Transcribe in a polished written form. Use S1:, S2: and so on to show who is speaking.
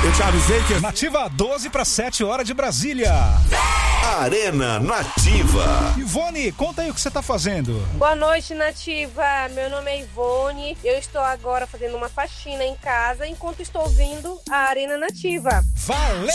S1: Eu te avisei que...
S2: Nativa 12 para 7 horas de Brasília.
S3: Arena Nativa.
S2: Ivone, conta aí o que você tá fazendo.
S4: Boa noite, Nativa. Meu nome é Ivone. Eu estou agora fazendo uma faxina em casa enquanto estou ouvindo a Arena Nativa.
S2: Valeu!